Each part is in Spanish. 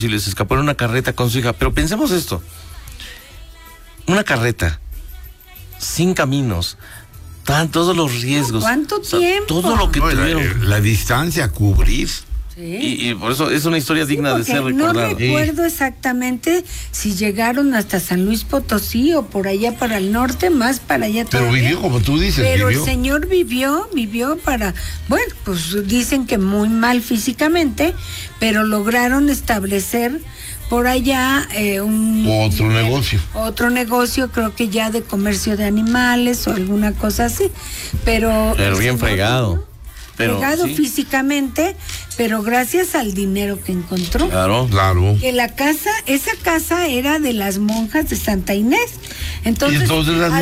y les escapó en una carreta con su hija. Pero pensemos esto, una carreta sin caminos, todos los riesgos. ¿Cuánto tiempo? Todo lo que tuvieron. La distancia a cubrir. Sí. Y por eso es una historia digna de ser recordada. No recuerdo exactamente si llegaron hasta San Luis Potosí o por allá para el norte, más para allá Pero todavía. vivió, como tú dices, Pero vivió. el señor vivió para, bueno, pues dicen que muy mal físicamente, pero lograron establecer por allá otro negocio, creo que ya de comercio de animales o alguna cosa así, pero bien fregado. Fregado sí, físicamente, pero gracias al dinero que encontró. Claro. Que esa casa era de las monjas de Santa Inés. Entonces las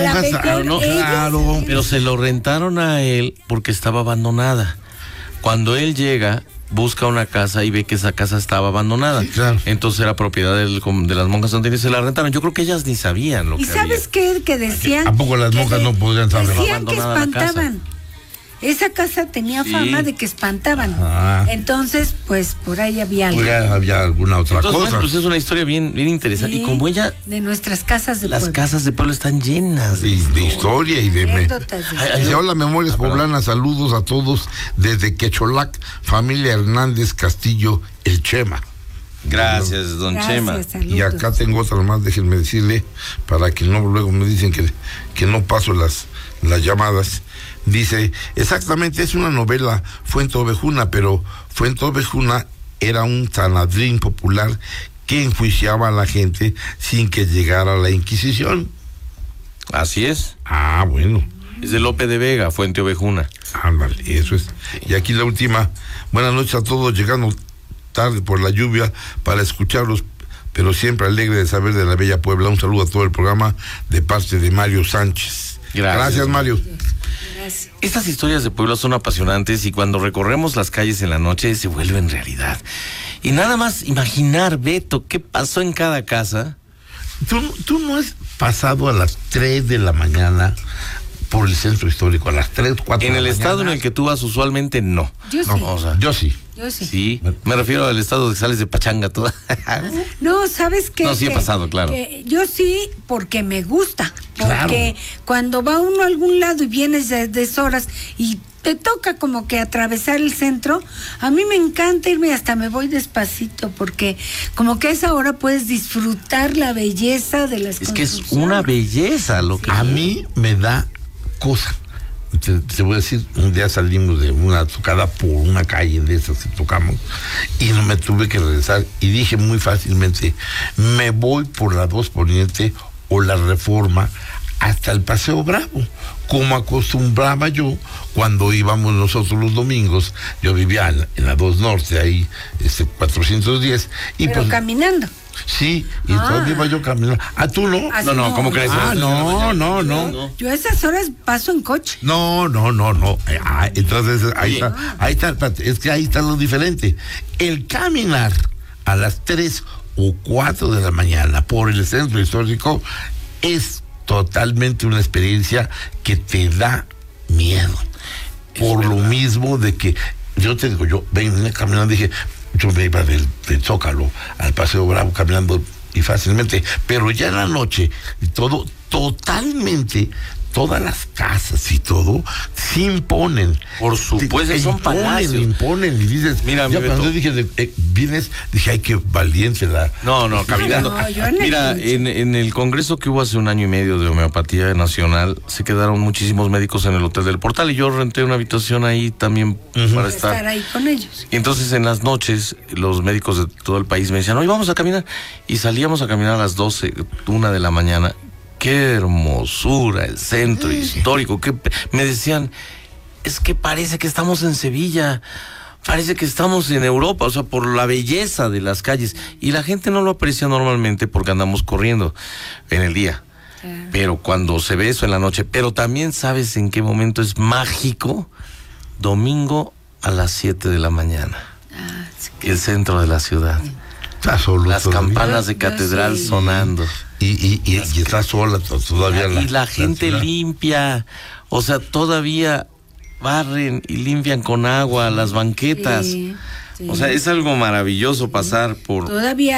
monjas, pero se lo rentaron a él porque estaba abandonada. Cuando él llega, busca una casa y ve que esa casa estaba abandonada. Sí, claro. Entonces era propiedad de las monjas de Santa Inés, se la rentaron. Yo creo que ellas ni sabían lo que ¿Y sabes había. qué? Que decían... ¿A poco las monjas no podían saber? Decían que Abandonada la espantaban. Esa casa tenía fama de que espantaban. Entonces, pues, por ahí había algo. Había alguna otra cosa. Bueno, pues es una historia bien interesante. Sí, y como ella... de nuestras casas de pueblo. Las casas de pueblo están llenas de historia y de... Anécdotas Hola, Memorias Poblanas, saludos a todos desde Quecholac, familia Hernández Castillo, el Chema. Gracias, don Chema. Saludos. Y acá tengo otra más, déjenme decirle, para que no luego me dicen que no paso las llamadas. Dice, exactamente, es una novela Fuenteovejuna, pero Fuenteovejuna era un sanadrín popular que enjuiciaba a la gente sin que llegara la Inquisición. Así es. Bueno. Es de Lope de Vega, Fuenteovejuna. Ándale, eso es. Y aquí la última. Buenas noches a todos, llegando tarde por la lluvia para escucharlos, pero siempre alegre de saber de la bella Puebla. Un saludo a todo el programa de parte de Mario Sánchez. Gracias, Mario. Estas historias de Puebla son apasionantes y cuando recorremos las calles en la noche se vuelven realidad. Y nada más imaginar, Beto, qué pasó en cada casa. ¿Tú no has pasado a las 3 de la mañana por el centro histórico? A las 3, 4 de la mañana. En el estado en el que tú vas usualmente, no. Yo sí. O sea, yo sí. Sí, me refiero al estado de que sales de pachanga toda. No, ¿sabes qué? No, sí he pasado, claro. Yo sí, porque me gusta. Porque cuando va uno a algún lado y vienes de deshoras y te toca como que atravesar el centro, a mí me encanta irme, hasta me voy despacito, porque como que a esa hora puedes disfrutar la belleza de las cosas. Es que es una belleza lo que... A mí me da cosa. Te voy a decir, un día salimos de una tocada por una calle de esas que tocamos y no me tuve que regresar y dije muy fácilmente, me voy por la 2 Poniente o la Reforma hasta el Paseo Bravo, como acostumbraba yo cuando íbamos nosotros los domingos. Yo vivía en la 2 Norte, ahí 410. Y pero pues, caminando. Sí, y todavía iba yo caminando. ¿Tú no? No, ¿cómo crees? No. Yo a esas horas paso en coche. No. Entonces, ahí está, es que ahí está lo diferente. El caminar a las 3 o 4 de la mañana por el centro histórico es totalmente una experiencia que te da miedo. Por lo mismo de que, yo te digo, yo venía caminando, dije, yo me iba del Zócalo al Paseo Bravo caminando y fácilmente, pero ya en la noche, todo totalmente, todas las casas y todo se imponen. Por supuesto, son palacios. Imponen y dices, mira, yo cuando dije, vienes, dije, ay, qué valiente la... No, caminando. Mira, en el congreso que hubo hace 1 año y medio de homeopatía nacional, se quedaron muchísimos médicos en el Hotel del Portal y yo renté una habitación ahí también para estar ahí con ellos. Y entonces en las noches, los médicos de todo el país me decían, hoy vamos a caminar. Y salíamos a caminar a las 12, 1 de la mañana. Qué hermosura el centro histórico. Que me decían, es que parece que estamos en Sevilla, parece que estamos en Europa, o sea, por la belleza de las calles. Y la gente no lo aprecia normalmente porque andamos corriendo en el día. Pero cuando se ve eso en la noche, pero también sabes en qué momento es mágico, domingo a las 7 de la mañana. El centro de la ciudad. Las campanas de catedral sonando. Y está sola todavía. Y la gente limpia, o sea, todavía barren y limpian con agua las banquetas. O sea, es algo maravilloso pasar por... Todavía